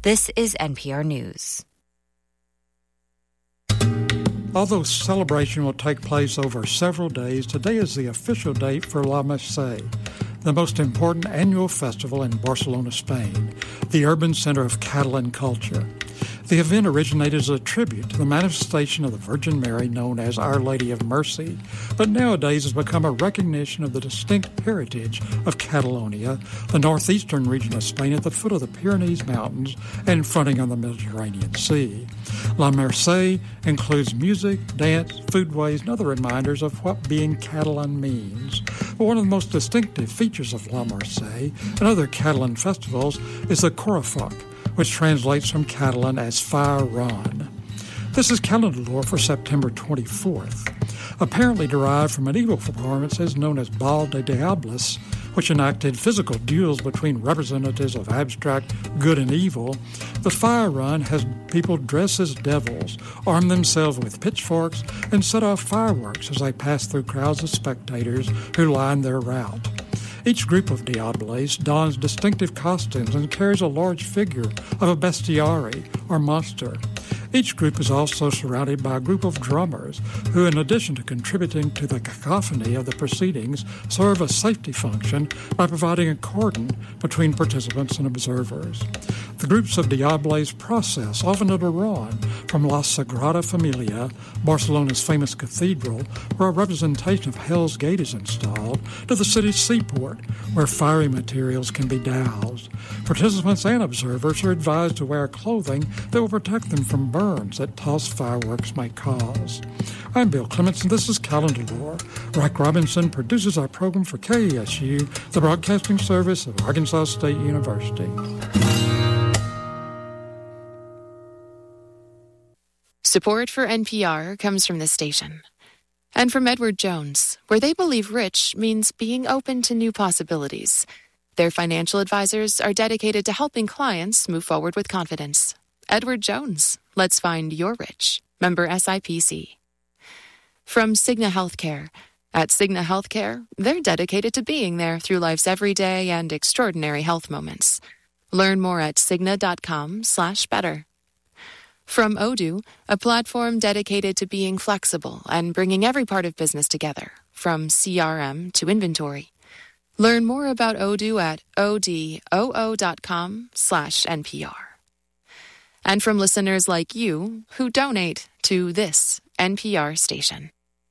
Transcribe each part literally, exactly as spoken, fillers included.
This is N P R News. Although celebration will take place over several days, today is the official date for La Mercè, the most important annual festival in Barcelona, Spain, the urban center of Catalan culture. The event originated as a tribute to the manifestation of the Virgin Mary known as Our Lady of Mercy, but nowadays has become a recognition of the distinct heritage of Catalonia, the northeastern region of Spain at the foot of the Pyrenees Mountains and fronting on the Mediterranean Sea. La Mercè includes music, dance, foodways, and other reminders of what being Catalan means. But one of the most distinctive features of La Mercè and other Catalan festivals is the Correfoc, which translates from Catalan as Fire Run. This is calendar lore for September twenty-fourth. Apparently derived from medieval performances known as Ball de Diables, which enacted physical duels between representatives of abstract good and evil, the Fire Run has people dress as devils, arm themselves with pitchforks, and set off fireworks as they pass through crowds of spectators who line their route. Each group of Diables dons distinctive costumes and carries a large figure of a bestiary, or monster. Each group is also surrounded by a group of drummers who, in addition to contributing to the cacophony of the proceedings, serve a safety function by providing a cordon between participants and observers. The groups of Diables process, often at a run, from La Sagrada Familia, Barcelona's famous cathedral, where a representation of Hell's Gate is installed, to the city's seaport, where fiery materials can be doused. Participants and observers are advised to wear clothing that will protect them from burns that tossed fireworks might cause. I'm Bill Clements, and this is Calendar Lore. Rack Robinson produces our program for K E S U, the broadcasting service of Arkansas State University. Support for N P R comes from this station and from Edward Jones, where they believe rich means being open to new possibilities. Their financial advisors are dedicated to helping clients move forward with confidence. Edward Jones, let's find your rich. Member S I P C. From Cigna Healthcare. At Cigna Healthcare, they're dedicated to being there through life's everyday and extraordinary health moments. Learn more at cigna.com slash better. From Odoo, a platform dedicated to being flexible and bringing every part of business together, from C R M to inventory. Learn more about Odoo at odoo.com slash NPR. And from listeners like you who donate to this N P R station.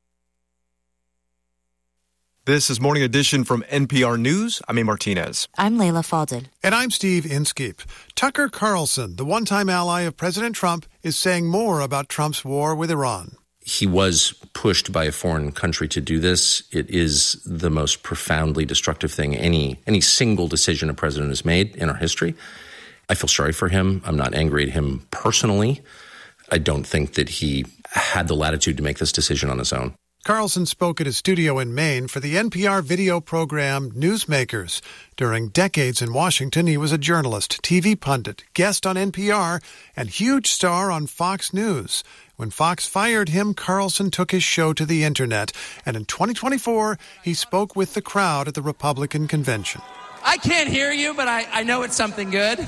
This is Morning Edition from N P R News. I'm A. Martinez. I'm Layla Fadel. And I'm Steve Inskeep. Tucker Carlson, the one-time ally of President Trump, is saying more about Trump's war with Iran. He was pushed by a foreign country to do this. It is the most profoundly destructive thing any any single decision a president has made in our history. I feel sorry for him. I'm not angry at him personally. I don't think that he had the latitude to make this decision on his own. Carlson spoke at his studio in Maine for the N P R video program Newsmakers. During decades in Washington, he was a journalist, T V pundit, guest on N P R, and huge star on Fox News. When Fox fired him, Carlson took his show to the internet, and in twenty twenty-four, he spoke with the crowd at the Republican convention. I can't hear you, but I, I know it's something good.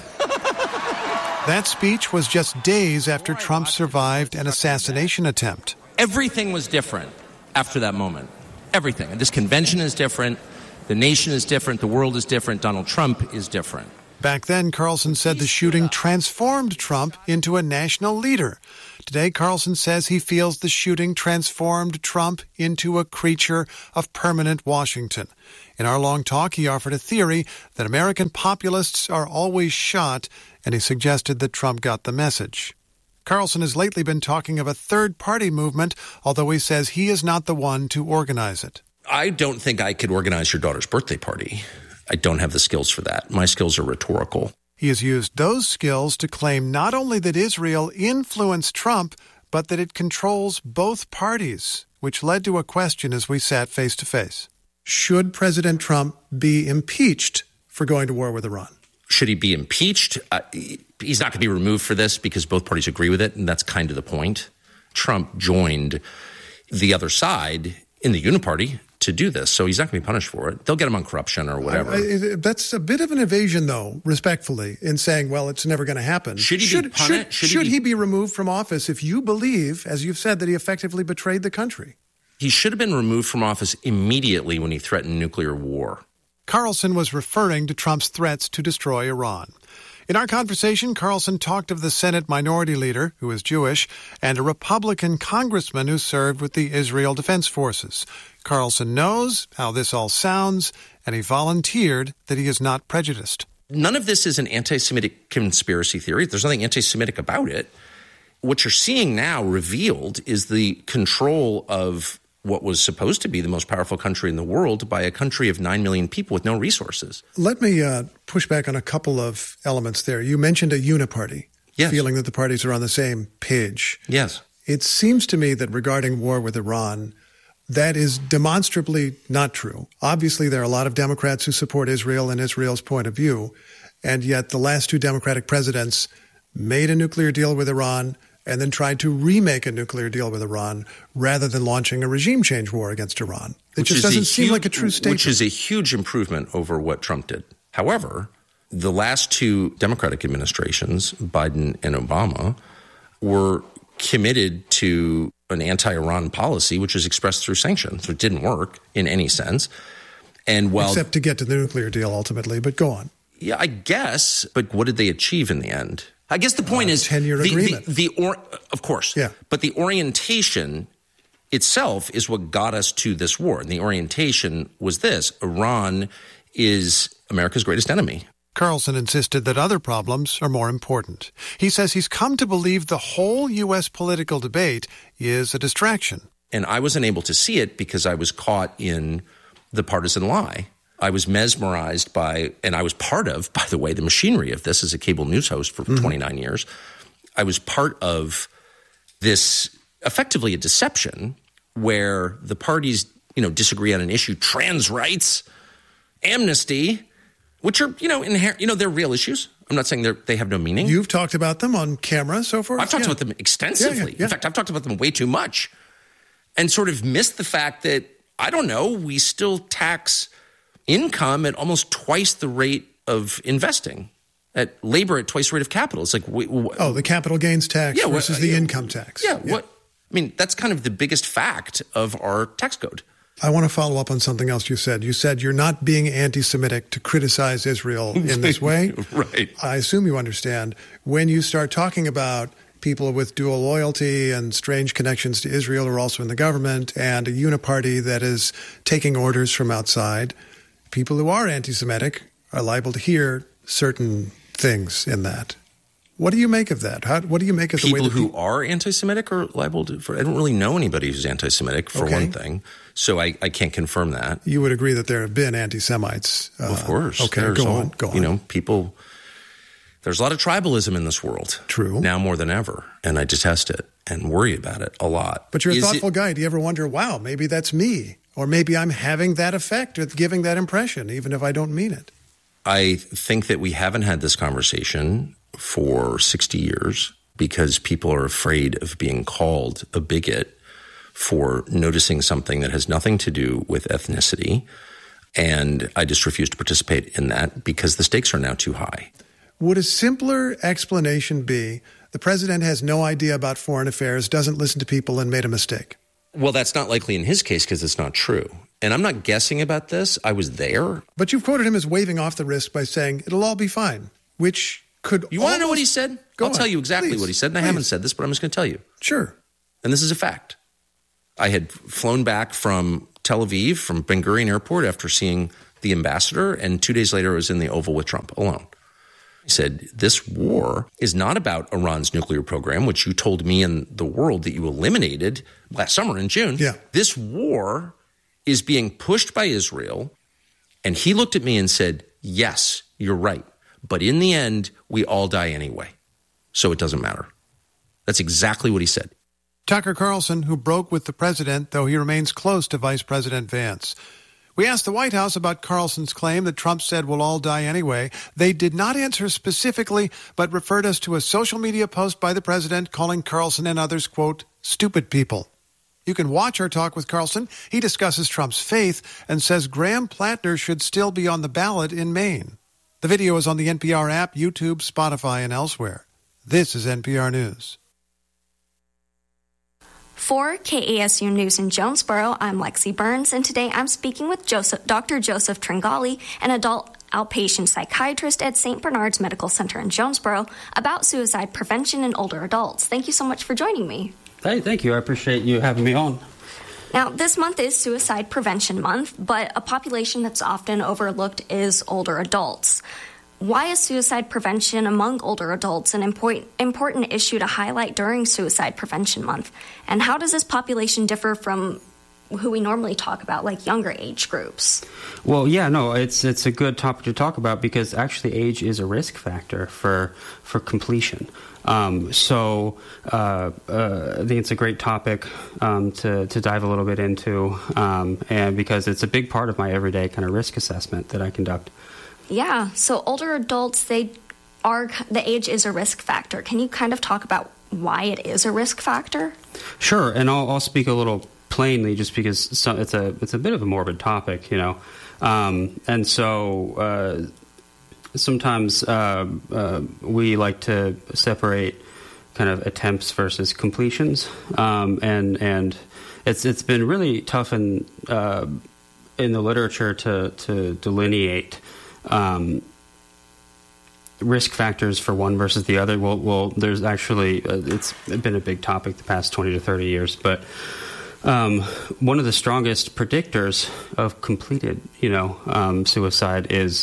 That speech was just days after Trump survived an assassination attempt. Everything was different after that moment. Everything. And this convention is different. The nation is different. The world is different. Donald Trump is different. Back then, Carlson said the shooting transformed Trump into a national leader. Today, Carlson says he feels the shooting transformed Trump into a creature of permanent Washington. In our long talk, he offered a theory that American populists are always shot, and he suggested that Trump got the message. Carlson has lately been talking of a third-party movement, although he says he is not the one to organize it. I don't think I could organize your daughter's birthday party. I don't have the skills for that. My skills are rhetorical. He has used those skills to claim not only that Israel influenced Trump, but that it controls both parties, which led to a question as we sat face-to-face. Should President Trump be impeached for going to war with Iran? Should he be impeached? Uh, he's not going to be removed for this because both parties agree with it, and that's kind of the point. Trump joined the other side in the uniparty to do this. So he's not going to be punished for it. They'll get him on corruption or whatever. I, I, that's a bit of an evasion, though, respectfully, in saying, well, it's never going to happen. Should he should, be punished? Should, should, should he, be... he be removed from office if you believe, as you've said, that he effectively betrayed the country? He should have been removed from office immediately when he threatened nuclear war. Carlson was referring to Trump's threats to destroy Iran. In our conversation, Carlson talked of the Senate Minority Leader, who is Jewish, and a Republican congressman who served with the Israel Defense Forces. Carlson knows how this all sounds, and he volunteered that he is not prejudiced. None of this is an anti-Semitic conspiracy theory. There's nothing anti-Semitic about it. What you're seeing now revealed is the control of what was supposed to be the most powerful country in the world by a country of nine million people with no resources. Let me uh, push back on a couple of elements there. You mentioned a uniparty, yes. feeling that the parties are on the same page. Yes. It seems to me that regarding war with Iran, that is demonstrably not true. Obviously, there are a lot of Democrats who support Israel and Israel's point of view, and yet the last two Democratic presidents made a nuclear deal with Iran and then tried to remake a nuclear deal with Iran rather than launching a regime change war against Iran. It which just doesn't seem huge, like a true statement. Which is a huge improvement over what Trump did. However, the last two Democratic administrations, Biden and Obama, were committed to an anti-Iran policy, which was expressed through sanctions, which didn't work in any sense. And while, Except to get to the nuclear deal ultimately, but go on. Yeah, I guess. But what did they achieve in the end? I guess the point uh, is ten-year the, agreement. The, the or, of course, yeah. But the orientation itself is what got us to this war. And the orientation was this: Iran is America's greatest enemy. Carlson insisted that other problems are more important. He says he's come to believe the whole U S political debate is a distraction. And I wasn't able to see it because I was caught in the partisan lie. I was mesmerized by, and I was part of, by the way, the machinery of this as a cable news host for mm-hmm. twenty-nine years. I was part of this, effectively a deception, where the parties, you know, disagree on an issue, trans rights, amnesty, which are, you know, inherent, you know, they're real issues. I'm not saying they they have no meaning. You've talked about them on camera so far? I've talked yeah. about them extensively. Yeah, yeah, yeah. In fact, I've talked about them way too much and sort of missed the fact that, I don't know, we still tax income at almost twice the rate of investing, at labor at twice the rate of capital. It's like, we, we, oh, the capital gains tax yeah, versus what, the yeah, income tax. Yeah, yeah. What? I mean, that's kind of the biggest fact of our tax code. I want to follow up on something else you said. You said you're not being anti-Semitic to criticize Israel in this way. Right. I assume you understand. When you start talking about people with dual loyalty and strange connections to Israel who are also in the government and a uniparty that is taking orders from outside, people who are anti-Semitic are liable to hear certain things in that. What do you make of that? How, what do you make of the people way that who people are anti-Semitic are liable to? For, I don't really know anybody who's anti-Semitic, for okay. one thing, so I, I can't confirm that. You would agree that there have been anti-Semites? Uh, well, of course. Okay, there's go all, on. Go on. You know, people. There's a lot of tribalism in this world. True. Now more than ever, and I detest it and worry about it a lot. But you're a Is thoughtful it, guy. Do you ever wonder, wow, maybe that's me, or maybe I'm having that effect or giving that impression, even if I don't mean it? I think that we haven't had this conversation for sixty years because people are afraid of being called a bigot for noticing something that has nothing to do with ethnicity. And I just refuse to participate in that because the stakes are now too high. Would a simpler explanation be the president has no idea about foreign affairs, doesn't listen to people, and made a mistake? Well, that's not likely in his case because it's not true. And I'm not guessing about this. I was there. But you've quoted him as waving off the risk by saying it'll all be fine, which could You want to know what he said? Go I'll on. tell you exactly Please. what he said, and Please. I haven't said this, but I'm just going to tell you. Sure. And this is a fact. I had flown back from Tel Aviv, from Ben Gurion Airport, after seeing the ambassador, and two days later I was in the Oval with Trump alone. He said, this war is not about Iran's nuclear program, which you told me and the world that you eliminated last summer in June. Yeah. This war is being pushed by Israel. And he looked at me and said, yes, you're right. But in the end, we all die anyway. So it doesn't matter. That's exactly what he said. Tucker Carlson, who broke with the president, though he remains close to Vice President Vance. We asked the White House about Carlson's claim that Trump said we'll all die anyway. They did not answer specifically, but referred us to a social media post by the president calling Carlson and others, quote, stupid people. You can watch our talk with Carlson. He discusses Trump's faith and says Graham Plattner should still be on the ballot in Maine. The video is on the N P R app, YouTube, Spotify, and elsewhere. This is N P R News. For K A S U News in Jonesboro, I'm Lexi Burns, and today I'm speaking with Joseph, Doctor Joseph Tringali, an adult outpatient psychiatrist at Saint Bernard's Medical Center in Jonesboro, about suicide prevention in older adults. Thank you so much for joining me. Hey, thank you. I appreciate you having me on. Now, this month is Suicide Prevention Month, but a population that's often overlooked is older adults. Why is suicide prevention among older adults an important important issue to highlight during Suicide Prevention Month? And how does this population differ from who we normally talk about, like younger age groups? Well, yeah, no, it's it's a good topic to talk about because actually age is a risk factor for for completion. Um, so uh, uh, I think it's a great topic um, to, to dive a little bit into, um, and because it's a big part of my everyday kind of risk assessment that I conduct. Yeah, so older adults, they are the age is a risk factor. Can you kind of talk about why it is a risk factor? Sure, and I'll, I'll speak a little plainly just because so it's a it's a bit of a morbid topic, you know, um, and so. Uh, Sometimes uh, uh, we like to separate kind of attempts versus completions, um, and and it's it's been really tough in uh, in the literature to to delineate um, risk factors for one versus the other. Well, well, there's actually uh, it's been a big topic the past twenty to thirty years, but. Um, one of the strongest predictors of completed, you know, um, suicide is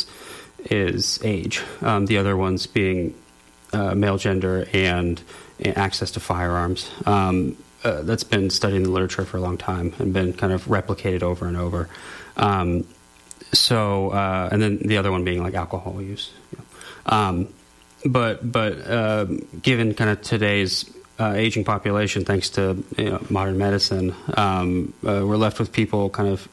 is age. Um, the other ones being uh, male gender and, and access to firearms. Um, uh, that's been studied in the literature for a long time and been kind of replicated over and over. Um, so, uh, and then the other one being like alcohol use. You know. um, but but uh, given kind of today's Uh, aging population, thanks to you know, modern medicine, um, uh, we're left with people kind of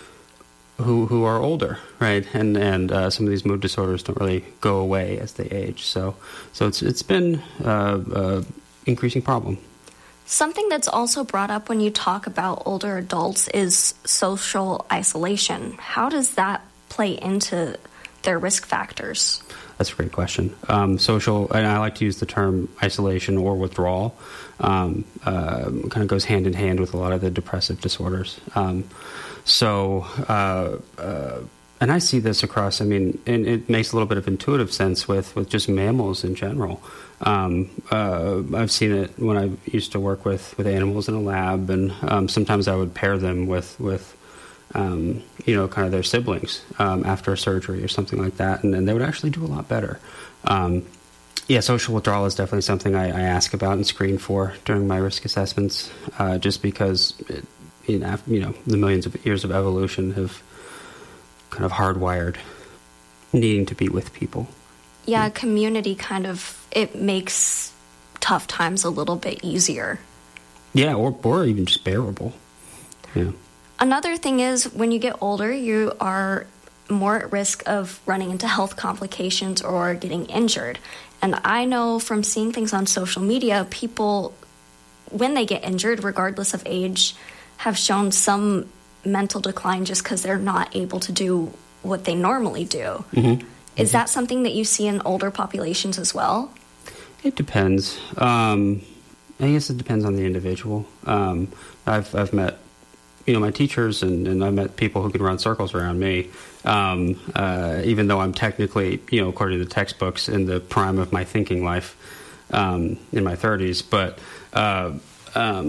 who who are older, right? And and uh, some of these mood disorders don't really go away as they age. So so it's it's been uh, uh, increasing problem. Something that's also brought up when you talk about older adults is social isolation. How does that play into their risk factors? That's a great question. Um, social, and I like to use the term isolation or withdrawal, um, uh, kind of goes hand in hand with a lot of the depressive disorders. Um, so, uh, uh, and I see this across, I mean, and it makes a little bit of intuitive sense with, with just mammals in general. Um, uh, I've seen it when I used to work with, with animals in a lab, and um, sometimes I would pair them with, with Um, you know, kind of their siblings um, after a surgery or something like that, and then they would actually do a lot better. Um, yeah, social withdrawal is definitely something I, I ask about and screen for during my risk assessments, uh, just because, it, you know, you know, the millions of years of evolution have kind of hardwired needing to be with people. Yeah, community kind of, it makes tough times a little bit easier. Yeah, or, or even just bearable. Yeah. Another thing is, when you get older, you are more at risk of running into health complications or getting injured. And I know from seeing things on social media, people, when they get injured, regardless of age, have shown some mental decline just because they're not able to do what they normally do. Mm-hmm. Is that something that you see in older populations as well? It depends. Um, I guess it depends on the individual. Um, I've I've met you know, my teachers, and, and I met people who could run circles around me, um, uh, even though I'm technically, you know, according to the textbooks, in the prime of my thinking life, um, in my thirties. But uh, um,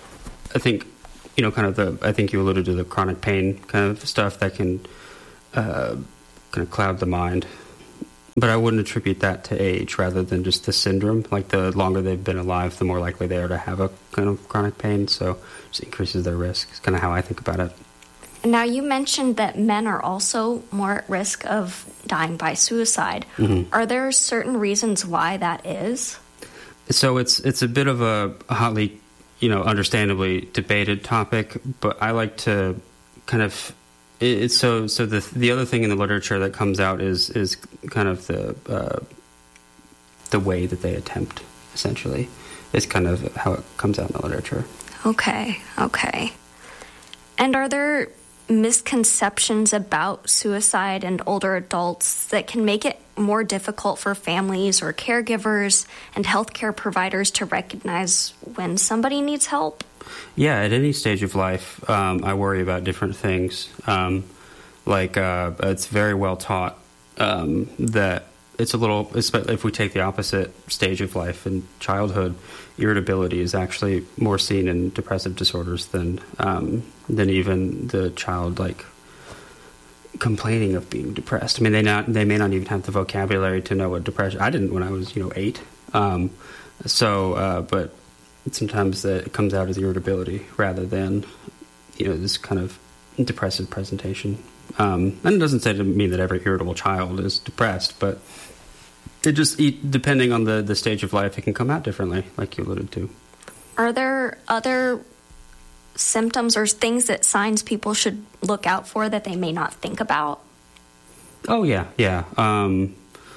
I think, you know, kind of the, I think you alluded to the chronic pain kind of stuff that can uh, kind of cloud the mind. But I wouldn't attribute that to age rather than just the syndrome. Like, the longer they've been alive, the more likely they are to have a kind of chronic pain. So it just increases their risk. It's kind of how I think about it. Now, you mentioned that men are also more at risk of dying by suicide. Mm-hmm. Are there certain reasons why that is? So it's it's a bit of a hotly, you know, understandably debated topic, but I like to kind of... It's so so the the other thing in the literature that comes out is is kind of the uh, the way that they attempt, essentially, is kind of how it comes out in the literature. Okay, okay. And are there misconceptions about suicide in older adults that can make it more difficult for families or caregivers and healthcare providers to recognize when somebody needs help? Yeah, at any stage of life, um, I worry about different things. Um, like, uh, it's very well taught um, that it's a little, if we take the opposite stage of life in childhood, irritability is actually more seen in depressive disorders than um, than even the child like complaining of being depressed. I mean, they not they may not even have the vocabulary to know what depression. I didn't when I was you know eight. Um, so, uh, but sometimes it comes out as irritability rather than you know this kind of depressive presentation. Um, and it doesn't say to mean that every irritable child is depressed, but it just, depending on the, the stage of life, it can come out differently, like you alluded to. Are there other symptoms or things that signs people should look out for that they may not think about? Oh, yeah, yeah. Um,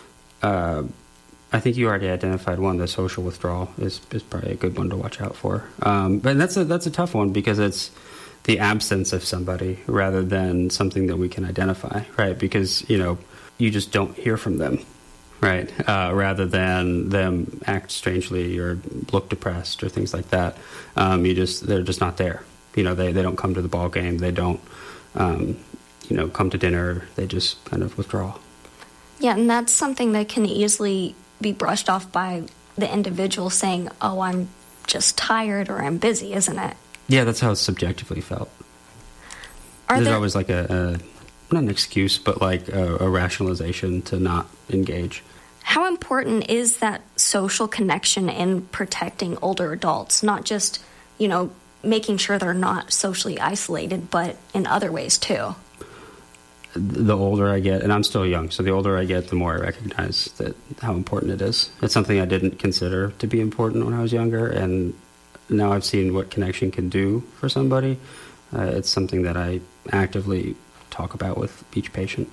uh, I think you already identified one. The social withdrawal is, is probably a good one to watch out for. Um, but that's a, that's a tough one because it's the absence of somebody rather than something that we can identify, right? Because, you know, you just don't hear from them. Right, uh, rather than them act strangely or look depressed or things like that. Um, you just they're just not there. You know, they, they don't come to the ball game. They don't, um, you know, come to dinner. They just kind of withdraw. Yeah, and that's something that can easily be brushed off by the individual saying, "Oh, I'm just tired" or "I'm busy," isn't it? Yeah, that's how it's subjectively felt. Are There's there always like a, a not an excuse, but like a, a rationalization to not engage. How important is that social connection in protecting older adults? Not just, you know, making sure they're not socially isolated, but in other ways too. The older I get, and I'm still young, so the older I get, the more I recognize that how important it is. It's something I didn't consider to be important when I was younger, and now I've seen what connection can do for somebody. Uh, it's something that I actively talk about with each patient.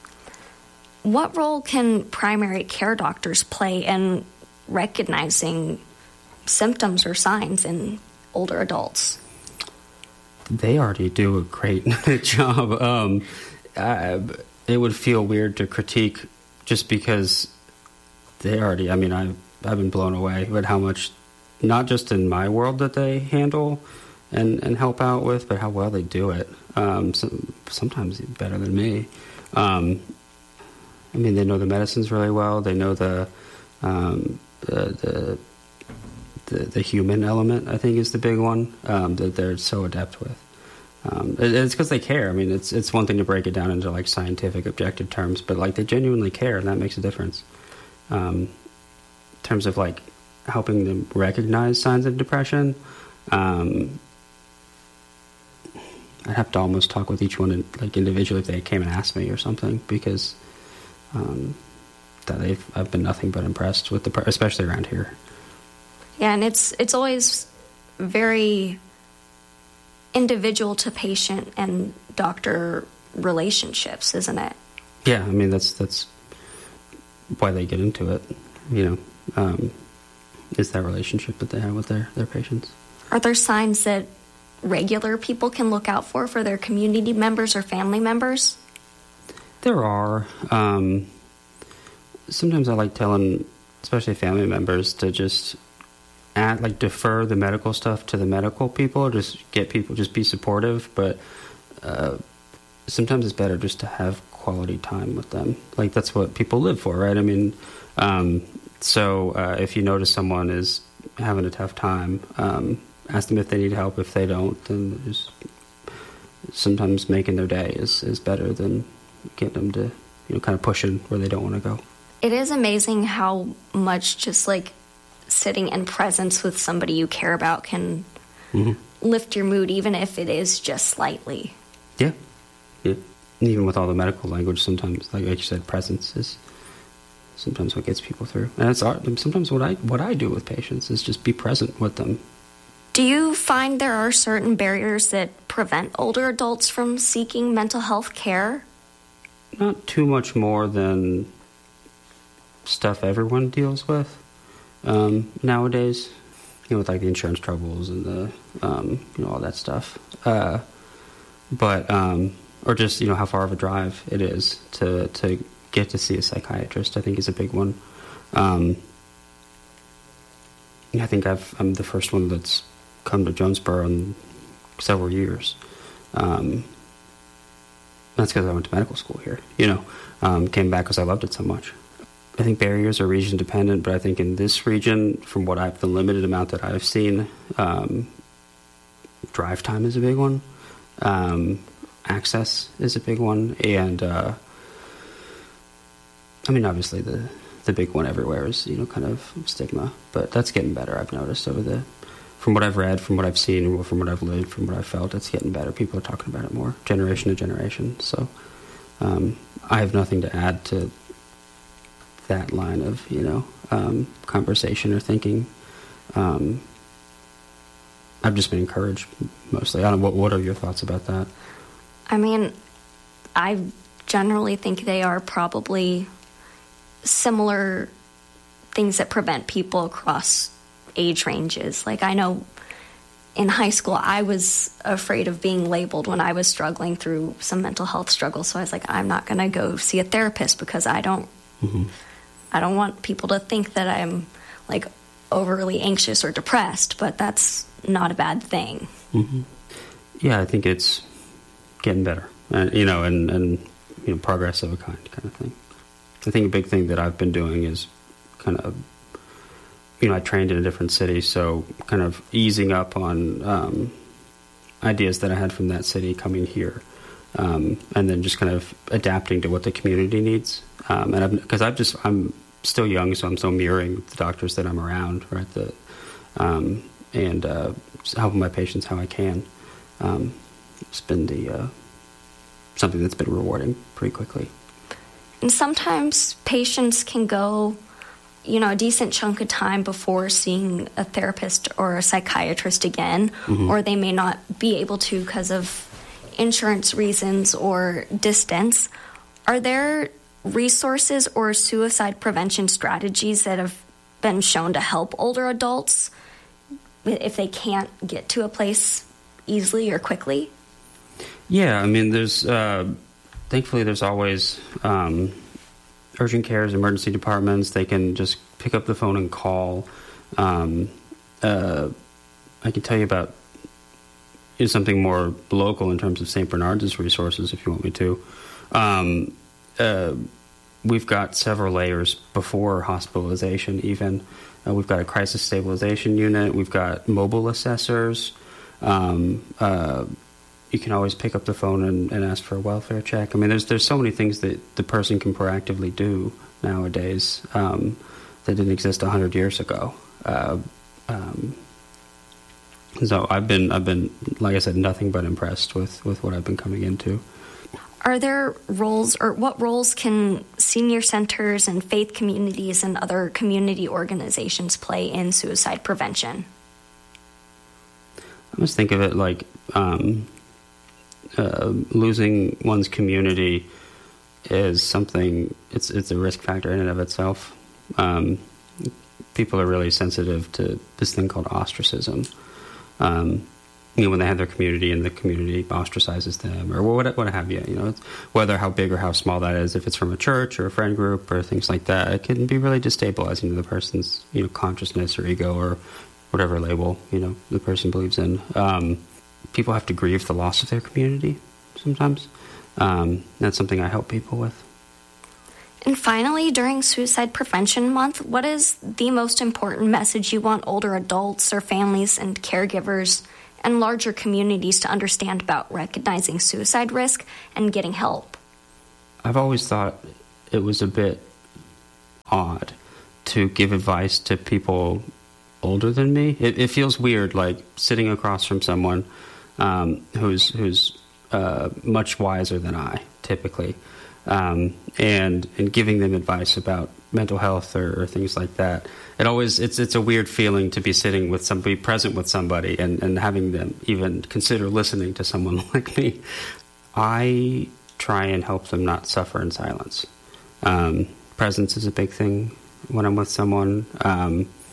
What role can primary care doctors play in recognizing symptoms or signs in older adults? They already do a great job. Um, I, it would feel weird to critique just because they already, I mean, I've, I've been blown away at how much, not just in my world that they handle and, and help out with, but how well they do it. Um, so, sometimes better than me. Um, I mean, they know the medicines really well. They know the, um, the, the, the, the human element, I think, is the big one um, that they're so adept with. Um, it, it's because they care. I mean, it's it's one thing to break it down into, like, scientific, objective terms, but, like, they genuinely care, and that makes a difference. Um, in terms of, like, helping them recognize signs of depression, um, I'd have to almost talk with each one, like, individually if they came and asked me or something, because um, that they've I've been nothing but impressed with the, especially around here. Yeah, and it's it's always very individual to patient and doctor relationships, isn't it? Yeah, I mean that's that's why they get into it. You know, um, is that relationship that they have with their their patients. Are there signs that regular people can look out for for their community members or family members? There are. Um, sometimes I like telling, especially family members, to just add, like defer the medical stuff to the medical people. Just get people, just be supportive. But uh, sometimes it's better just to have quality time with them. Like that's what people live for, right? I mean, um, so uh, if you notice someone is having a tough time, um, ask them if they need help. If they don't, then just sometimes making their day is, is better than getting them to, you know, kind of pushing where they don't want to go. It is amazing how much just like sitting in presence with somebody you care about can mm-hmm. lift your mood, even if it is just slightly. Yeah. Yeah. And even with all the medical language, sometimes, like, like you said, presence is sometimes what gets people through. And that's our, sometimes what I what I do with patients is just be present with them. Do you find there are certain barriers that prevent older adults from seeking mental health care? Not too much more than stuff everyone deals with um, nowadays. you know, with like the insurance troubles and the, um, you know, all that stuff. Uh, but, um, or just, you know, how far of a drive it is to, to get to see a psychiatrist, I think is a big one. Um, I think I've, I'm the first one that's come to Jonesboro in several years. Um, that's because I went to medical school here, you know, um, came back because I loved it so much. I think barriers are region dependent, but I think in this region, from what I've, the limited amount that I've seen, um, drive time is a big one. Um, access is a big one. And, uh, I mean, obviously the, the big one everywhere is, you know, kind of stigma, but that's getting better. I've noticed over the, from what I've read, from what I've seen, from what I've lived, from what I've felt, it's getting better. People are talking about it more, generation to generation. So, um, I have nothing to add to that line of, you know, um, conversation or thinking. Um, I've just been encouraged mostly. I don't know, what, what are your thoughts about that? I mean, I generally think they are probably similar things that prevent people across age ranges. Like, I know in high school, I was afraid of being labeled when I was struggling through some mental health struggles. So I was like, I'm not going to go see a therapist because I don't, mm-hmm. I don't want people to think that I'm like overly anxious or depressed, but that's not a bad thing. Mm-hmm. Yeah, I think it's getting better, uh, you know, and, and, you know, progress of a kind kind of thing. I think a big thing that I've been doing is kind of, you know, I trained in a different city, so kind of easing up on um, ideas that I had from that city coming here, um, and then just kind of adapting to what the community needs. Um, and because I've just, I'm still young, so I'm still mirroring the doctors that I'm around, right? The, um, and uh, helping my patients how I can. Um, it's been the uh, something that's been rewarding pretty quickly. And sometimes patients can go, you know, a decent chunk of time before seeing a therapist or a psychiatrist again, mm-hmm. or they may not be able to because of insurance reasons or distance. Are there resources or suicide prevention strategies that have been shown to help older adults if they can't get to a place easily or quickly? Yeah, I mean, there's, uh, thankfully there's always um, urgent cares, emergency departments. They can just pick up the phone and call. Um, uh, I can tell you about you know, something more local in terms of Saint Bernard's resources, if you want me to. Um, uh, we've got several layers before hospitalization even. Uh, we've got a crisis stabilization unit. We've got mobile assessors. Um, uh, you can always pick up the phone and, and ask for a welfare check. I mean, there's there's so many things that the person can proactively do nowadays um, that didn't exist a hundred years ago. Uh, um, so I've been I've been like I said, nothing but impressed with, with what I've been coming into. Are there roles, or what roles can senior centers and faith communities and other community organizations play in suicide prevention? I must think of it like um, uh, losing one's community is something, it's it's a risk factor in and of itself. Um, people are really sensitive to this thing called ostracism. Um, you know, when they have their community and the community ostracizes them or what, what have you, you know, it's, whether how big or how small that is, if it's from a church or a friend group or things like that, it can be really destabilizing to the person's, you know, consciousness or ego or whatever label, you know, the person believes in. Um, people have to grieve the loss of their community sometimes. Um, that's something I help people with. And finally, during Suicide Prevention Month, what is the most important message you want older adults or families and caregivers and larger communities to understand about recognizing suicide risk and getting help? I've always thought it was a bit odd to give advice to people older than me. It, it feels weird, like sitting across from someone um, who's who's uh, much wiser than I, typically, um, and and giving them advice about mental health or, or things like that. It always it's it's a weird feeling to be sitting with somebody, present with somebody, and, and having them even consider listening to someone like me. I try and help them not suffer in silence. Um, presence is a big thing when I'm with someone. Um,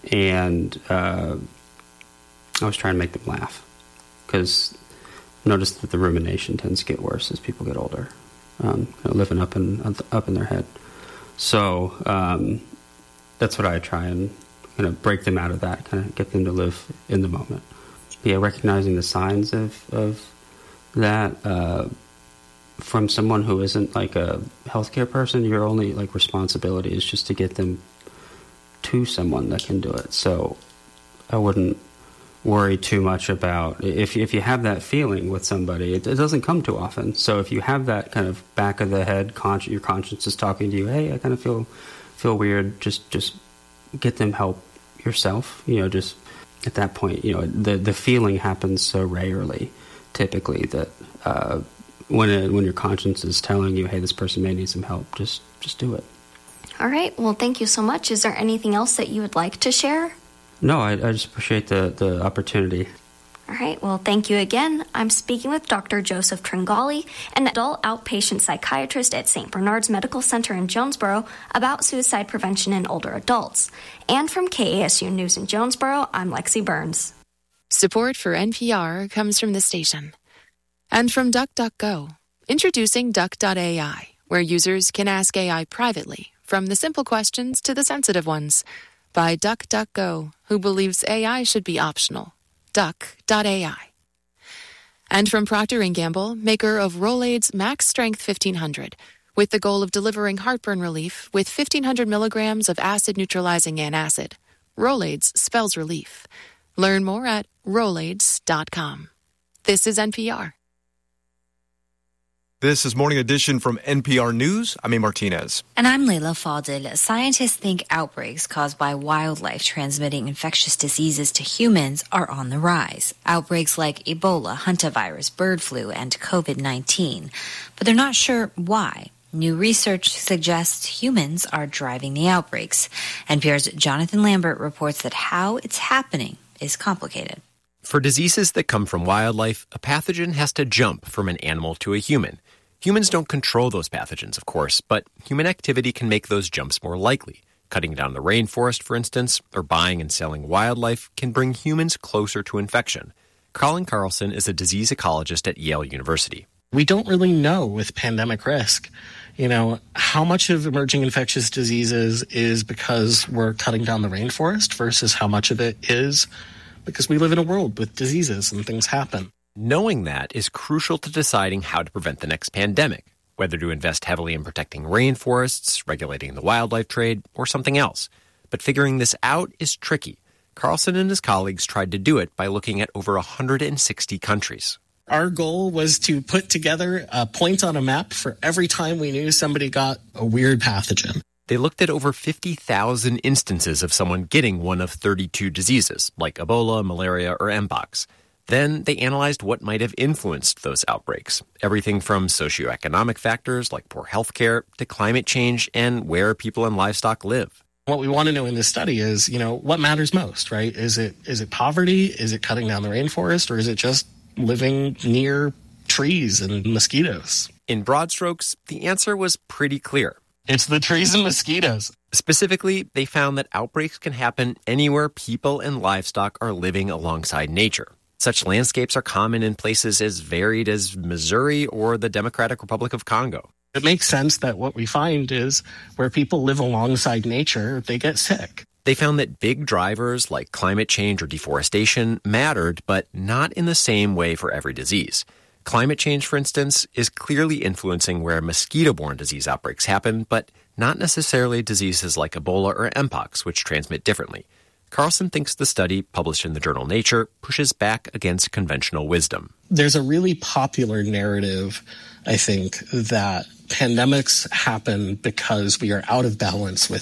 and uh, I was trying to make them laugh, because I noticed that the rumination tends to get worse as people get older, um, you know, living up in up in their head. So um, that's what I try and kind of break them out of that, kind of get them to live in the moment. Yeah, recognizing the signs of of that uh, from someone who isn't like a healthcare person, your only like responsibility is just to get them to someone that can do it. So I wouldn't worry too much about if if you have that feeling with somebody. It, it doesn't come too often. So if you have that kind of back of the head, con- your conscience is talking to you. Hey, I kind of feel feel weird. Just just get them help yourself. You know, just at that point, you know, the the feeling happens so rarely, typically, that uh, when it, when your conscience is telling you, hey, this person may need some help, just just do it. All right. Well, thank you so much. Is there anything else that you would like to share? No, I, I just appreciate the, the opportunity. All right. Well, thank you again. I'm speaking with Doctor Joseph Tringali, an adult outpatient psychiatrist at Saint Bernard's Medical Center in Jonesboro, about suicide prevention in older adults. And from K A S U News in Jonesboro, I'm Lexi Burns. Support for N P R comes from the station. And from DuckDuckGo, introducing Duck dot A I, where users can ask A I privately, from the simple questions to the sensitive ones, by DuckDuckGo, who believes A I should be optional. Duck dot A I. And from Procter and Gamble, maker of Rolaids Max Strength fifteen hundred, with the goal of delivering heartburn relief with fifteen hundred milligrams of acid-neutralizing antacid. Rolaids spells relief. Learn more at Rolaids dot com. This is N P R. This is Morning Edition from N P R News. I'm A. Martinez. And I'm Leila Fadil. Scientists think outbreaks caused by wildlife transmitting infectious diseases to humans are on the rise. Outbreaks like Ebola, hantavirus, bird flu, and covid nineteen. But they're not sure why. New research suggests humans are driving the outbreaks. N P R's Jonathan Lambert reports that how it's happening is complicated. For diseases that come from wildlife, a pathogen has to jump from an animal to a human. Humans don't control those pathogens, of course, but human activity can make those jumps more likely. Cutting down the rainforest, for instance, or buying and selling wildlife can bring humans closer to infection. Colin Carlson is a disease ecologist at Yale University. We don't really know with pandemic risk, you know, how much of emerging infectious diseases is because we're cutting down the rainforest versus how much of it is because we live in a world with diseases and things happen. Knowing that is crucial to deciding how to prevent the next pandemic, whether to invest heavily in protecting rainforests, regulating the wildlife trade, or something else. But figuring this out is tricky. Carlson and his colleagues tried to do it by looking at over one hundred sixty countries. Our goal was to put together a point on a map for every time we knew somebody got a weird pathogen. They looked at over fifty thousand instances of someone getting one of thirty-two diseases, like Ebola, malaria, or Mpox. Then they analyzed what might have influenced those outbreaks, everything from socioeconomic factors like poor health care to climate change and where people and livestock live. What we want to know in this study is, you know, what matters most, right? Is it is it poverty? Is it cutting down the rainforest? Or is it just living near trees and mosquitoes? In broad strokes, the answer was pretty clear. It's the trees and mosquitoes. Specifically, they found that outbreaks can happen anywhere people and livestock are living alongside nature. Such landscapes are common in places as varied as Missouri or the Democratic Republic of Congo. It makes sense that what we find is where people live alongside nature, they get sick. They found that big drivers like climate change or deforestation mattered, but not in the same way for every disease. Climate change, for instance, is clearly influencing where mosquito-borne disease outbreaks happen, but not necessarily diseases like Ebola or Mpox, which transmit differently. Carlson thinks the study, published in the journal Nature, pushes back against conventional wisdom. There's a really popular narrative, I think, that pandemics happen because we are out of balance with